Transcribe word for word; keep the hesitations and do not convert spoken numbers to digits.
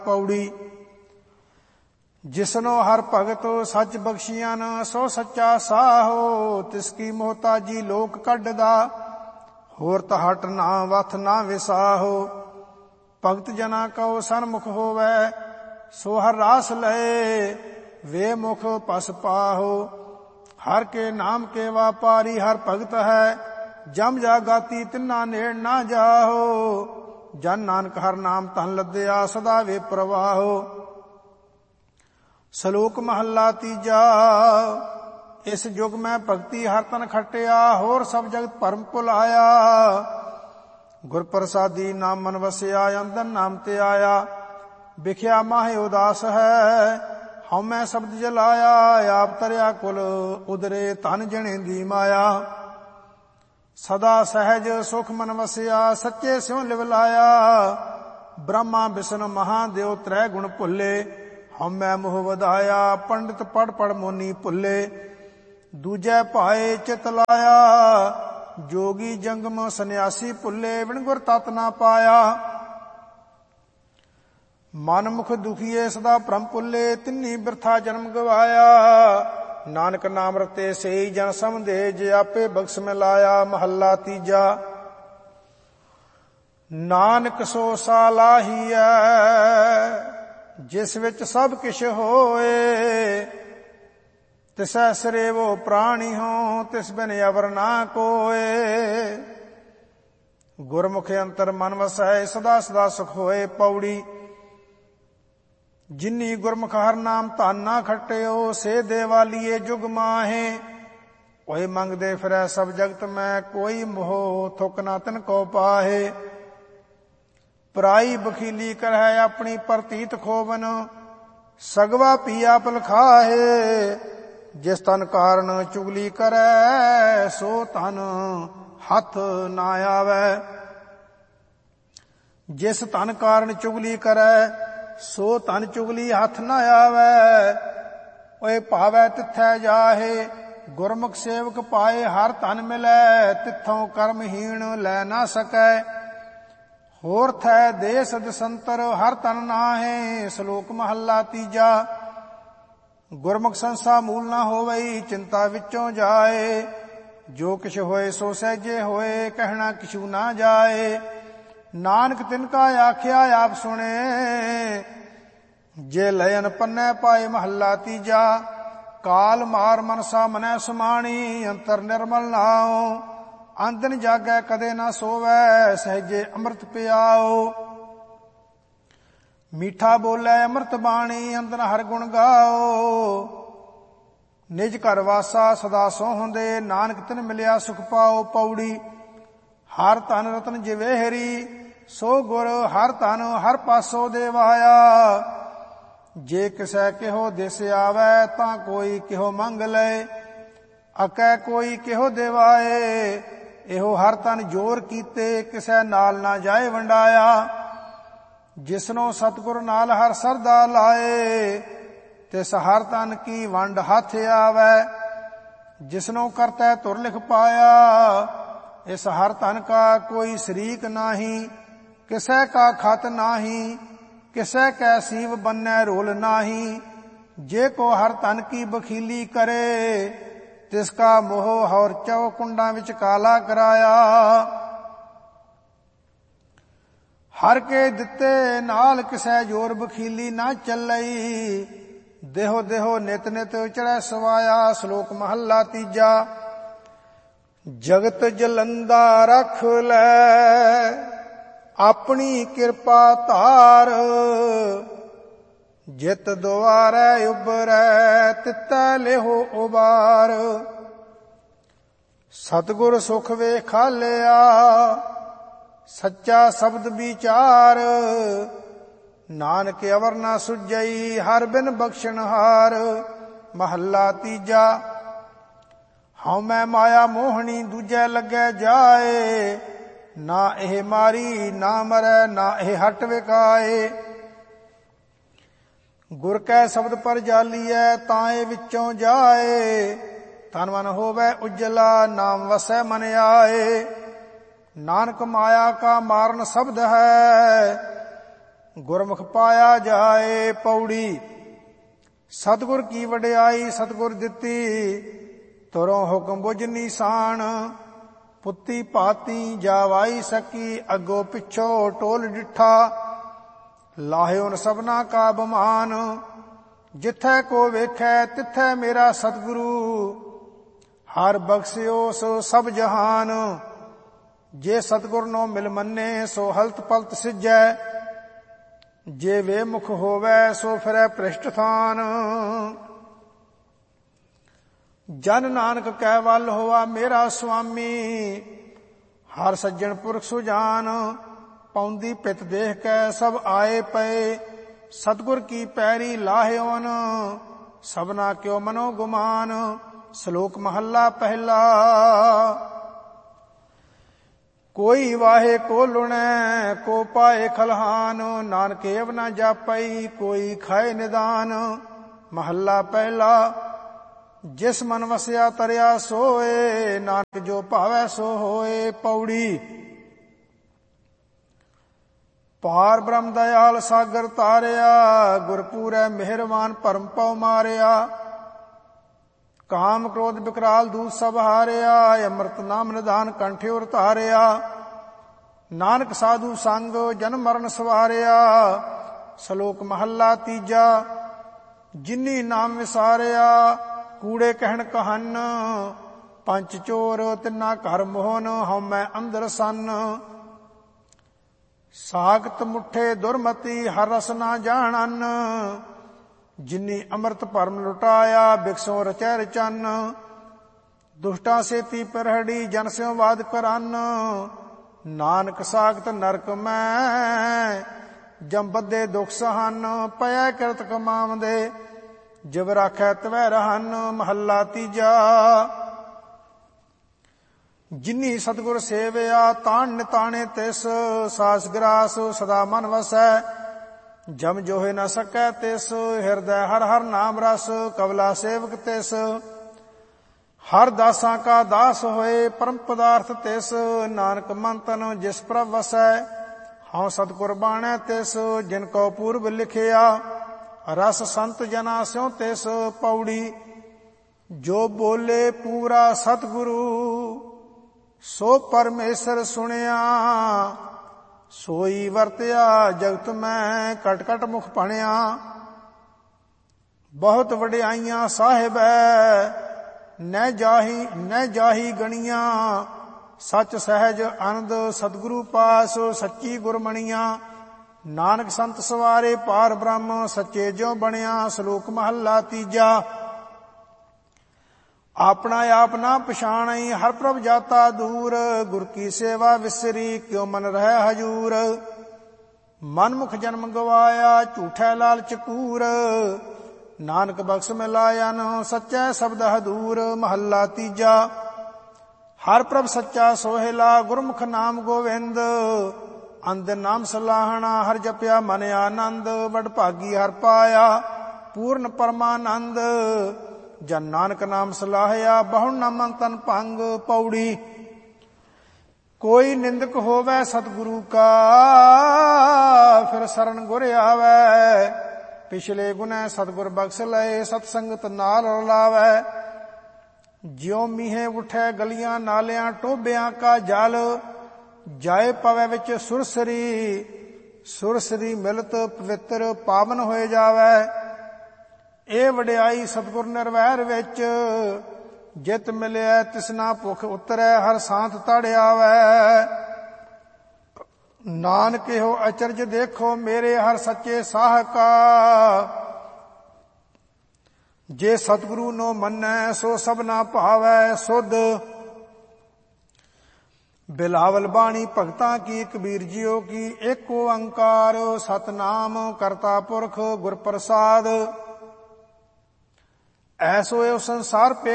ਪੌੜੀ। ਜਿਸਨੋ ਹਰ ਭਗਤ ਸੱਚ ਬਖਸ਼ੀਆਂ ਨ, ਸੋ ਸੱਚਾ ਸਾਹੋ। ਤਿਸ ਕੀ ਮੋਹਤਾਜੀ ਲੋਕ ਕੱਢਦਾ, ਹੋਰ ਤ ਹਟ ਨਾ ਵਥ ਨਾ ਵਿਸਾਹੋ। ਭਗਤ ਜਨਾ ਕਉ ਸਨਮੁਖ ਹੋਵੈ, ਸੋ ਹਰ ਰਾਸ ਲਏ, ਵੇ ਮੁਖ ਪਸ ਪਾਹੋ। ਹਰ ਕੇ ਨਾਮ ਕੇ ਵਾਪਾਰੀ ਹਰ ਭਗਤ ਹੈ, ਜਮ ਜਾਗਾਤੀ ਤਿੰਨਾ ਨੇੜ ਨਾ ਜਾਹੋ। ਜਨ ਨਾਨਕ ਹਰ ਨਾਮ ਧਨ ਲੱਦਿਆ, ਸਦਾ ਵੇ ਪ੍ਰਵਾਹੋ। ਸ਼ਲੋਕ ਮਹੱਲਾ ਤੀਜਾ। ਇਸ ਯੁਗ ਮੈਂ ਭਗਤੀ ਹਰ ਤਨ ਖਟਿਆ, ਹੋਰ ਸਭ ਜਗਤ ਭਰਮ ਭੁਲਾਇਆ। ਗੁਰ ਪ੍ਰਸਾਦੀ ਨਾਮ ਮਨ ਵਸਿਆ, ਅੰਦਰ ਨਾਮ ਤੇ ਆਇਆ। ਵਿਖਿਆ ਮਾਹੇ ਉਦਾਸ ਹੈ, ਹਉ ਮੈਂ ਸ਼ਬਦ ਜਲਾਇਆ। ਆਪ ਤਰਿਆ ਕੁਲ ਉਦਰੇ, ਧਨ ਜਣੇ ਦੀ ਮਾਇਆ। ਸਦਾ ਸਹਿਜ ਸੁਖ ਮਨ ਵਸਿਆ, ਸੱਚੇ ਸਿਉ ਲਿਵ ਲਾਇਆ। ਬ੍ਰਹਮਾ ਵਿਸ਼ਨ ਮਹਾਦੇਵ ਤ੍ਰੈ ਗੁਣ ਭੁੱਲੇ, ਹਉਮੈ ਮੋਹ ਵਧਾਇਆ। ਪੰਡਿਤ ਪੜ ਪੜ ਮੋਨੀ ਭੁੱਲੇ, ਦੂਜੈ ਭਾਏ ਚਿਤ ਲਾਇਆ। ਜੋਗੀ ਜੰਗਮ ਸੰਨਿਆਸੀ ਭੁੱਲੇ, ਬਿਨ ਗੁਰ ਤਤ ਨਾ ਪਾਇਆ। ਮਨ ਮੁਖ ਦੁਖੀਏ ਸਦਾ ਭ੍ਰਮ ਭੁੱਲੇ, ਤਿੰਨੀ ਬਿਰਥਾ ਜਨਮ ਗਵਾਇਆ। ਨਾਨਕ ਨਾਮ ਰਤੇ ਸਈ ਜਨ ਸਮਝੇ, ਜੇ ਆਪੇ ਬਖਸ਼ ਮਿਲਾਇਆ। ਮਹੱਲਾ ਤੀਜਾ। ਨਾਨਕ ਸੋ ਸਾਲਾਹੀਐ, ਜਿਸ ਵਿੱਚ ਸਭ ਕਿਛ ਹੋਏ। ਤਿਸੈ ਸਰੇਵੋ ਪ੍ਰਾਣੀ ਹੋ, ਤਿਸ ਬਿਨ ਅਵਰ ਨਾ ਕੋਏ। ਗੁਰਮੁਖ ਅੰਤਰ ਮਨ ਵਸੈ, ਸਦਾ ਸਦਾ ਸੁਖ ਹੋਏ। ਪੌੜੀ। ਜਿਨੀ ਗੁਰਮੁਖ ਹਰ ਨਾਮ ਧਨ ਨਾ ਖਟਿਓ, ਸੇ ਦੇਵਾਲੀਏ ਜੁਗ ਮਾਹੇ। ਓਏ ਮੰਗਦੇ ਫਿਰੈ ਸਭ ਜਗਤ ਮੈਂ, ਕੋਈ ਮੋਹ ਥੁਕ ਨਾ ਤਿਨ ਕੋ ਪਾਹੇ। ਪਰਾਈ ਬਖੀਲੀ ਕਰਹਿ ਆਪਣੀ, ਪ੍ਰਤੀਤ ਖੋਵਨ ਸਗਵਾ ਪੀਆ ਪਲਖਾਹੇ। ਜਿਸ ਤਨ ਕਾਰਨ ਚੁਗਲੀ ਕਰੈ, ਸੋ ਤਨ ਹੱਥ ਨਾ ਆਵੈ। ਜਿਸ ਤਨ ਕਾਰਨ ਚੁਗਲੀ ਕਰੈ, ਸੋ ਤਨ ਚੁਗਲੀ ਹੱਥ ਨਾ ਆਵੈ। ਓਏ ਭਾਵੈ ਤਿੱਥੈ ਜਾਹੇ, ਗੁਰਮੁਖ ਸੇਵਕ ਪਾਏ। ਹਰ ਧਨ ਮਿਲੈ, ਤਿੱਥੋਂ ਕਰਮਹੀਣ ਲੈ ਨਾ ਸਕੈ। ਹੋਰ ਥੈ ਦੇਸ ਦਸੰਤਰ, ਹਰ ਤਨ ਨਾਹੇ। ਸ਼ਲੋਕ ਮਹੱਲਾ ਤੀਜਾ। ਗੁਰਮੁਖ ਸੰਸਾ ਮੂਲ ਨਾ ਹੋਵਈ, ਚਿੰਤਾ ਵਿੱਚੋਂ ਜਾਏ। ਜੋ ਕਿਛ ਹੋਏ ਸੋ ਸਹਿਜੇ ਹੋਏ, ਕਹਿਣਾ ਕਿਛੂ ਨਾ ਜਾਏ। ਨਾਨਕ ਤਿਨ ਕਾ ਆਖਿਆ ਆਪ ਸੁਣੇ, ਜੇ ਲयन ਪੰਨੈ ਪਾਏ। ਮਹੱਲਾ ਤੀਜਾ। ਕਾਲ ਮਾਰ ਮਨਸਾ ਮਨੈ ਸਮਾਣੀ, ਅੰਤਰ ਨਿਰਮਲ ਨਾਉ। ਆਂਦਨ ਜਾਗੈ ਕਦੇ ਨਾ ਸੋਵੈ, ਸਹਿਜੇ ਅੰਮ੍ਰਿਤ ਪਿਆਓ। ਮੀਠਾ ਬੋਲੇ ਅੰਮ੍ਰਿਤ ਬਾਣੀ, ਅੰਦਨ ਹਰ ਗੁਣ ਗਾਓ। ਨਿਜ ਘਰ ਵਾਸਾ ਸਦਾ ਸੋਹੰਦੇ, ਨਾਨਕ ਤਿਨ ਮਿਲਿਆ ਸੁਖ ਪਾਓ। ਪੌੜੀ। ਹਰ ਧਨ ਰਤਨ ਜਿਵੇਹਰੀ, ਸੋ ਗੁਰ ਹਰ ਧਨ ਹਰ ਪਾਸੋ ਦੇਵਾਇਆ। ਜੇ ਕਿਸੈ ਕਿਹੋ ਦਿਸ ਆਵੈ, ਤਾਂ ਕੋਈ ਕਿਹੋ ਮੰਗ ਲਏ। ਅਕੈ ਕੋਈ ਕਿਹੋ ਦੇਵਾਏ। ਇਹੋ ਹਰ ਤਨ ਜੋਰ ਕੀਤੇ, ਕਿਸੈ ਨਾਲ ਨਾ ਜਾਏ ਵੰਡਾਇਆ। ਜਿਸਨੋ ਸਤਿਗੁਰ ਨਾਲ ਹਰ ਸਰਦਾ ਲਾਏ, ਤਿਸ ਹਰ ਤਨ ਕੀ ਵੰਡ ਹੱਥ ਆਵੈ। ਜਿਸਨੋ ਕਰਤੈ ਧੁਰ ਲਿਖ ਪਾਇਆ, ਇਸ ਹਰ ਤਨ ਕਾ ਕੋਈ ਸ਼ਰੀਕ ਨਾਹੀ। ਕਿਸੈ ਕਾ ਖਤ ਨਾਹੀ, ਕਿਸੈ ਕੈ ਸੀਵ ਬੰਨੈ ਰੋਲ ਨਾਹੀ। ਜੇ ਕੋ ਹਰ ਤਨ ਕੀ ਬਖੀਲੀ ਕਰੇ, ਤਿਸ ਕਾ ਮੋਹ ਹੌਰ ਚੌ ਕੁੰਡਾਂ ਵਿੱਚ ਕਾਲਾ ਕਰਾਇਆ। ਹਰ ਕੇ ਦਿੱਤੇ ਨਾਲ ਕਿਸੈ ਜੋਰ ਬਖੀਲੀ ਨਾ ਚੱਲਈ। ਦੇਹੋ ਦੇਹੋ ਨਿਤ ਨਿਤ ਚੜੈ ਸਵਾਇਆ। ਸ਼ਲੋਕ ਮਹੱਲਾ ਤੀਜਾ। ਜਗਤ ਜਲੰਦਾ ਰਖ ਲੈ, ਆਪਣੀ ਕਿਰਪਾ ਧਾਰ। ਜਿਤ ਦੁਆਰੈ ਉਬਰੈ, ਤਿਤੈ ਲਿਹੋ ਉਬਾਰ। ਸਤਿਗੁਰ ਸੁਖ ਵੇਖਾਲਿਆ, ਸੱਚਾ ਸ਼ਬਦ ਵਿਚਾਰ। ਨਾਨਕ ਅਵਰ ਨਾ ਸੁਝਈ, ਹਰ ਬਿਨ ਬਖਸ਼ਣਹਾਰ। ਮਹੱਲਾ ਤੀਜਾ। ਹਉ ਮੈਂ ਮਾਇਆ ਮੋਹਣੀ, ਦੂਜੈ ਲੱਗੈ ਜਾਏ। ਨਾ ਇਹ ਮਾਰੀ ਨਾ ਮਰੈ, ਨਾ ਇਹ ਹਟ ਵਿਕਾਏ। ਗੁਰ ਕੈ ਸ਼ਬਦ ਪਰ ਜਾਲੀਐ, ਤਾਂ ਇਹ ਵਿੱਚੋਂ ਜਾਏ। ਤਨ ਮਨ ਹੋਵੈ ਉਜਲਾ, ਨਾਮ ਵਸੈ ਮਨ ਆਏ। ਨਾਨਕ ਮਾਇਆ ਕਾ ਮਾਰਨ ਸ਼ਬਦ ਹੈ, ਗੁਰਮੁਖ ਪਾਇਆ ਜਾਏ। ਪੌੜੀ ਸਤਿਗੁਰ ਕੀ ਵਡਿਆਈ ਸਤਿਗੁਰ ਦਿੱਤੀ, ਤੁਰੋਂ ਹੁਕਮ ਬੁਝ ਨੀਸਾਨ। ਪੁੱਤੀ ਭਾਤੀ ਜਾਵਾਈ ਸਕੀ, ਅੱਗੋ ਪਿੱਛੋ ਟੋਲ ਡਿਠਾ। ਲਾਹਿਓ ਨ ਸਭਨਾ ਕਾ ਬਮਾਨ, ਜਿੱਥੈ ਕੋ ਵੇਖੈ ਤਿੱਥੈ ਮੇਰਾ ਸਤਿਗੁਰੂ। ਹਰ ਬਖਸ਼ਿਓ ਸੋ ਸਭ ਜਹਾਨ, ਜੇ ਸਤਿਗੁਰ ਨੋ ਮਿਲ ਮੰਨੇ ਸੋ ਹਲਤ ਪਲਤ ਸਿਜੈ। ਜੇ ਵੇ ਮੁਖ ਹੋਵੈ ਸੋ ਫਿਰੈ ਭ੍ਰਿਸ਼ਟ ਥਾਨ। ਜਨ ਨਾਨਕ ਕੈ ਵੱਲ ਹੋਆ ਮੇਰਾ ਸੁਆਮੀ, ਹਰ ਸੱਜਣ ਪੁਰਖ ਸੁਜਾਨ। ਪਾਉਂਦੀ ਪਿਤ ਦੇਖ ਕੈ ਸਭ ਆਏ ਪਏ, ਸਤਿਗੁਰ ਕੀ ਪੈਰੀ ਲਾਹਿਓਨ। ਸਭਨਾ ਕਿਉ ਮਨੋ ਗੁਮਾਨ। ਸ਼ਲੋਕ ਮਹੱਲਾ ਪਹਿਲਾ। ਕੋਈ ਵਾਹੇ ਕੋ ਲੁਣੈ ਕੋ ਪਾਏ ਖਲਹਾਨ, ਨਾਨਕ ਏਵ ਨਾ ਜਾਪਈ ਕੋਈ ਖਾਏ ਨਿਦਾਨ। ਮਹੱਲਾ ਪਹਿਲਾ। ਜਿਸ ਮਨ ਵਸਿਆ ਤਰਿਆ ਸੋਏ, ਨਾਨਕ ਜੋ ਭਾਵੈ ਸੋ ਹੋਏ। ਪੌੜੀ ਪਾਰ ਬ੍ਰਹਮ ਦਇਆਲ ਸਾਗਰ ਤਾਰਿਆ, ਗੁਰਪੂਰੈ ਮਿਹਰਬਾਨ ਭਰਮ ਪਉ ਮਾਰਿਆ। ਕਾਮ ਕ੍ਰੋਧ ਬਿਕਰਾਲ ਦੂਤ ਸਭ ਹਾਰਿਆ, ਅੰਮ੍ਰਿਤ ਨਾਮ ਨਿਧਾਨ ਕੰਠੇ ਉਰ ਧਾਰਿਆ। ਨਾਨਕ ਸਾਧੂ ਸੰਗ ਜਨਮ ਮਰਨ ਸਵਾਰਿਆ। ਸ਼ਲੋਕ ਮਹੱਲਾ ਤੀਜਾ। ਜਿਨੀ ਨਾਮ ਵਿਸਾਰਿਆ ਕੂੜੇ ਕਹਿਣ ਕਹਨ, ਪੰਚ ਚੋਰ ਤਿੰਨਾ ਘਰ ਮੋਹਨ ਹਉਮੈ ਅੰਦਰ ਸੰਨ। ਸਾਖਤ ਮੁਠੇ ਦੁਰਮਤੀ ਹਰ ਰਸ ਨਾ ਜਾਣਨ, ਜਿਨੀ ਅੰਮ੍ਰਿਤ ਭਰਮ ਲੁਟਾਇਆ ਬਿਕਸੋਂ ਰਚੈ ਰਚਨ। ਦੁਸ਼ਟਾਂ ਸੇਤੀ ਪਰਹੜੀ ਜਨ ਸਿਉ ਵਾਦ ਕਰਨ, ਨਾਨਕ ਸਾਖਤ ਨਰਕ ਮੈਂ ਜਮ ਬੱਧੇ ਦੁਖ ਸਹਨ। ਪਇਆ ਕਿਰਤ ਕਮਾਵਦੇ ਜਿਵ ਰਾਖੈ ਤਵੈ ਰਹਨ। ਮਹੱਲਾ ਤੀਜਾ। ਜਿਨੀ ਸਤਿਗੁਰ ਸੇਵਿਆ ਤਾਣ ਨਿਤਾਣੇ ਤਿਸ, ਸਾਸ ਗਰਾਸ ਸਦਾ ਮਨ ਵਸੈ ਜਮ ਜੋਹਿ ਨ ਸਕੈ ਤਿਸ। ਹਿਰਦੈ ਹਰ ਹਰ ਨਾਮ ਰਸ ਕਵਲਾ ਸੇਵਕ ਤਿਸ, ਹਰ ਦਾਸਾਂ ਕਾ ਦਾਸ ਹੋਏ ਪਰਮ ਪਦਾਰਥ ਤਿਸ। ਨਾਨਕ ਮਨ ਤਨ ਜਿਸ ਪ੍ਰਭ ਵਸੈ, ਹਉ ਸਤਿਗੁਰ ਬਾਣੈ ਤਿਸ। ਜਿਨ ਕੋ ਪੂਰਬ ਲਿਖਿਆ ਰਸ ਸੰਤ ਜਨਾ ਸਿਉ ਤਿਸ। ਪੌੜੀ ਜੋ ਬੋਲੇ ਪੂਰਾ ਸਤਿਗੁਰੂ, ਸੋ ਪਰਮੇਸ਼ਰ ਸੁਣਿਆ। ਸੋਈ ਵਰਤਿਆ ਜਗਤ ਮੈਂ ਕਟ ਕਟ ਮੁਖ ਭਣਿਆ। ਬਹੁਤ ਵਡਿਆਈਆਂ ਸਾਹਿਬੈ ਨਹਿ ਜਾਹੀ ਨਹਿ ਜਾਹੀ ਗਣੀਆਂ। ਸੱਚ ਸਹਿਜ ਆਨੰਦ ਸਤਿਗੁਰੂ ਪਾਸ, ਸੱਚੀ ਗੁਰਮਣੀਆਂ। ਨਾਨਕ ਸੰਤ ਸਵਾਰੇ ਪਾਰ ਬ੍ਰਹਮ, ਸੱਚੇ ਜਿਉ ਬਣਿਆ। ਸ਼ਲੋਕ ਮਹੱਲਾ ਤੀਜਾ। ਆਪਣਾ ਆਪ ਨਾ ਪਛਾਣਈ ਹਰ ਪ੍ਰਭ ਜਾਤਾ ਦੂਰ, ਗੁਰ ਕੀ ਸੇਵਾ ਵਿਸਰੀ ਕਿਉ ਮਨ ਰਹਿ ਹਜੂਰ। ਮਨਮੁਖ ਜਨਮ ਗਵਾਇਆ ਝੂਠੈ ਲਾਲਚ ਕੂਰ, ਨਾਨਕ ਬਖਸ਼ ਮਿਲਾਇਨ ਸੱਚੈ ਸ਼ਬਦ ਹਦੂਰ। ਮਹੱਲਾ ਤੀਜਾ। ਹਰ ਪ੍ਰਭ ਸੱਚਾ ਸੋਹਿਲਾ ਗੁਰਮੁਖ ਨਾਮ ਗੋਵਿੰਦ, ਅੰਦ ਨਾਮ ਸਲਾਹਣਾ ਹਰ ਜਪਿਆ ਮਨ ਆਨੰਦ। ਵਡ ਭਾਗੀ ਹਰ ਪਾਇਆ ਪੂਰਨ ਪਰਮਾਨੰਦ, ਜਨ ਨਾਨਕ ਨਾਮ ਸਲਾਹਿਆ ਬਹੁ ਨਾਮੰ ਤਨ ਭੰਗ। ਪੌੜੀ ਕੋਈ ਨਿੰਦਕ ਹੋਵੈ ਸਤਿਗੁਰੂ ਕਾ, ਫਿਰ ਸਰਣ ਗੁਰ ਆਵੈ। ਪਿਛਲੇ ਗੁਨੈ ਸਤਿਗੁਰ ਬਖਸ਼ ਲਏ, ਸਤ ਸੰਗਤ ਨਾਲ ਰਲਾਵੈ। ਜਿਉ ਮੀਂਹੇ ਉਠੈ ਗਲੀਆਂ ਨਾਲਿਆਂ ਟੋਬਿਆਂ ਕਾ ਜਲ, ਜਾਏ ਪਵੈ ਵਿੱਚ ਸੁਰਸਰੀ। ਸੁਰਸਰੀ ਮਿਲਤ ਪਵਿੱਤਰ ਪਾਵਨ ਹੋਏ ਜਾਵੈ। ਇਹ ਵਡਿਆਈ ਸਤਿਗੁਰ ਨਿਰਵੈਰ ਵਿੱਚ, ਜਿਤ ਮਿਲਿਆ ਤਿਸਨਾ ਭੁਖ ਉਤਰੈ ਹਰ ਸਾਂਤ ਤੜ ਆਵੈ। ਨਾਨਕ ਇਹੋ ਅਚਰਜ ਦੇਖੋ ਮੇਰੇ ਹਰ ਸੱਚੇ ਸਾਹ ਕਾ, ਜੇ ਸਤਿਗੁਰੂ ਨੋ ਮੰਨੈ ਸੋ ਸਭਨਾ ਭਾਵੈ ਸੁਧ। ਬਿਲਾਵਲ ਬਾਣੀ ਭਗਤਾਂ ਕੀ ਕਬੀਰ ਜੀਓ ਕੀ, ਏਕ ਓੰਕਾਰ ਸਤਨਾਮ ਕਰਤਾ ਪੁਰਖ ਗੁਰ ਪ੍ਰਸਾਦ। ਐਸੋ ਇਹ ਸੰਸਾਰ